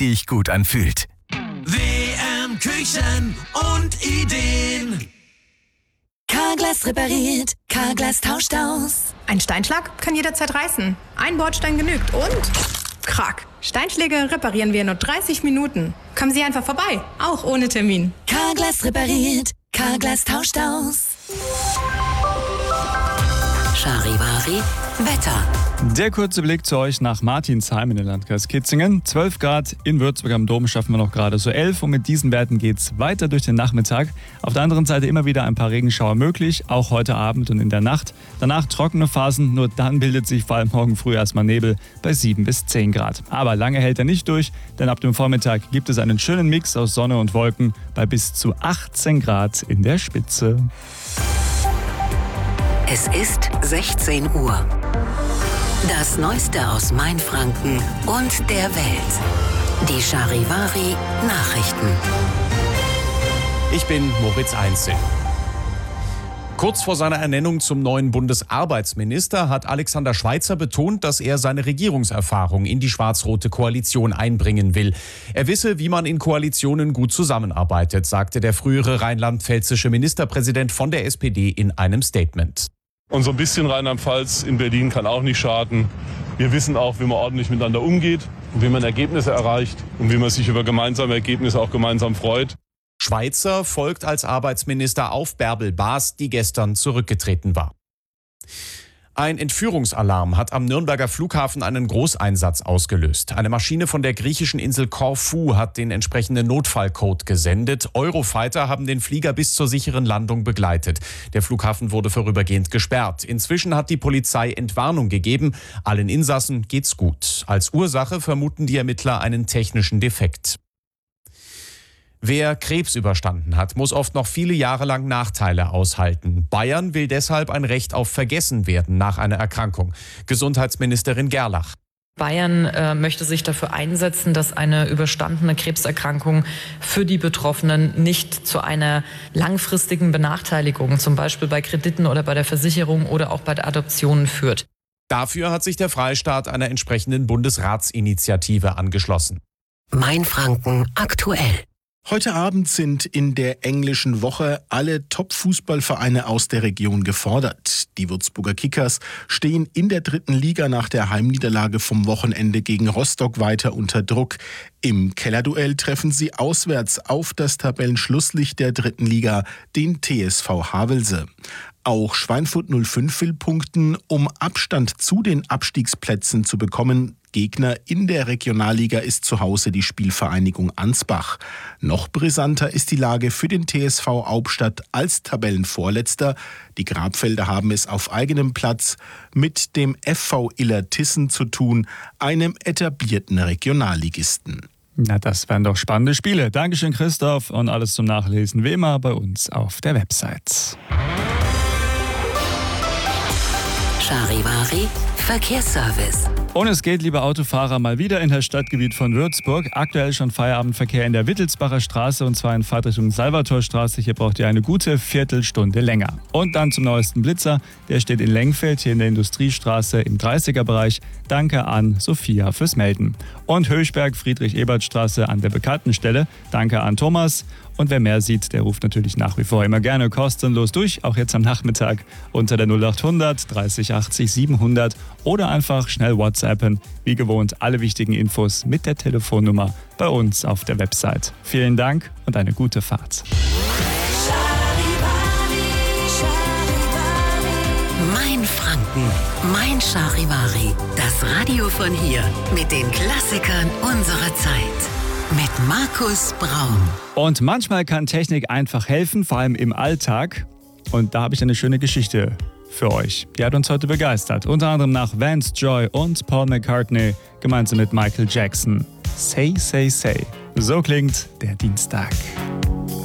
richtig gut anfühlt. WM Küchen und Ideen. Carglass repariert, Carglass tauscht aus. Ein Steinschlag kann jederzeit reißen. Ein Bordstein genügt und Krach. Steinschläge reparieren wir in nur 30 Minuten. Kommen Sie einfach vorbei, auch ohne Termin. Carglass repariert, Carglass tauscht aus. Charivari Wetter. Der kurze Blick zu euch nach Martinsheim in den Landkreis Kitzingen. 12 Grad, in Würzburg am Dom schaffen wir noch gerade so 11 und mit diesen Werten geht's weiter durch den Nachmittag. Auf der anderen Seite immer wieder ein paar Regenschauer möglich, auch heute Abend und in der Nacht. Danach trockene Phasen, nur dann bildet sich vor allem morgen früh erstmal Nebel bei 7 bis 10 Grad. Aber lange hält er nicht durch, denn ab dem Vormittag gibt es einen schönen Mix aus Sonne und Wolken bei bis zu 18 Grad in der Spitze. Es ist 16 Uhr. Das Neueste aus Mainfranken und der Welt. Die Charivari Nachrichten. Ich bin Moritz Einzel. Kurz vor seiner Ernennung zum neuen Bundesarbeitsminister hat Alexander Schweitzer betont, dass er seine Regierungserfahrung in die schwarz-rote Koalition einbringen will. Er wisse, wie man in Koalitionen gut zusammenarbeitet, sagte der frühere rheinland-pfälzische Ministerpräsident von der SPD in einem Statement. Und so ein bisschen Rheinland-Pfalz in Berlin kann auch nicht schaden. Wir wissen auch, wie man ordentlich miteinander umgeht, wie man Ergebnisse erreicht und wie man sich über gemeinsame Ergebnisse auch gemeinsam freut. Schweitzer folgt als Arbeitsminister auf Bärbel Baas, die gestern zurückgetreten war. Ein Entführungsalarm hat am Nürnberger Flughafen einen Großeinsatz ausgelöst. Eine Maschine von der griechischen Insel Korfu hat den entsprechenden Notfallcode gesendet. Eurofighter haben den Flieger bis zur sicheren Landung begleitet. Der Flughafen wurde vorübergehend gesperrt. Inzwischen hat die Polizei Entwarnung gegeben. Allen Insassen geht's gut. Als Ursache vermuten die Ermittler einen technischen Defekt. Wer Krebs überstanden hat, muss oft noch viele Jahre lang Nachteile aushalten. Bayern will deshalb ein Recht auf Vergessenwerden nach einer Erkrankung. Gesundheitsministerin Gerlach. Bayern möchte sich dafür einsetzen, dass eine überstandene Krebserkrankung für die Betroffenen nicht zu einer langfristigen Benachteiligung, zum Beispiel bei Krediten oder bei der Versicherung oder auch bei der Adoption führt. Dafür hat sich der Freistaat einer entsprechenden Bundesratsinitiative angeschlossen. Mainfranken aktuell. Heute Abend sind in der englischen Woche alle Top-Fußballvereine aus der Region gefordert. Die Würzburger Kickers stehen in der 3. Liga nach der Heimniederlage vom Wochenende gegen Rostock weiter unter Druck. Im Kellerduell treffen sie auswärts auf das Tabellenschlusslicht der 3. Liga, den TSV Havelse. Auch Schweinfurt 05 will punkten, um Abstand zu den Abstiegsplätzen zu bekommen. Gegner in der Regionalliga ist zu Hause die Spielvereinigung Ansbach. Noch brisanter ist die Lage für den TSV Hauptstadt als Tabellenvorletzter. Die Grabfelder haben es auf eigenem Platz mit dem FV Illertissen zu tun, einem etablierten Regionalligisten. Na, das wären doch spannende Spiele. Dankeschön, Christoph, und alles zum Nachlesen wie immer bei uns auf der Website. Charivari Verkehrsservice. Und es geht, liebe Autofahrer, mal wieder in das Stadtgebiet von Würzburg. Aktuell schon Feierabendverkehr in der Wittelsbacher Straße und zwar in Fahrtrichtung Salvatorstraße. Hier braucht ihr eine gute Viertelstunde länger. Und dann zum neuesten Blitzer. Der steht in Lengfeld, hier in der Industriestraße im 30er-Bereich. Danke an Sophia fürs Melden. Und Höchberg, Friedrich-Ebert-Straße an der bekannten Stelle. Danke an Thomas. Und wer mehr sieht, der ruft natürlich nach wie vor immer gerne kostenlos durch, auch jetzt am Nachmittag unter der 0800 30 80 700 oder einfach schnell WhatsAppen. Wie gewohnt alle wichtigen Infos mit der Telefonnummer bei uns auf der Website. Vielen Dank und eine gute Fahrt. Mainfranken, mein Charivari. Das Radio von hier mit den Klassikern unserer Zeit. Mit Markus Braun. Und manchmal kann Technik einfach helfen, vor allem im Alltag. Und da habe ich eine schöne Geschichte für euch. Die hat uns heute begeistert. Unter anderem nach Vance Joy und Paul McCartney gemeinsam mit Michael Jackson. Say, say, say. So klingt der Dienstag.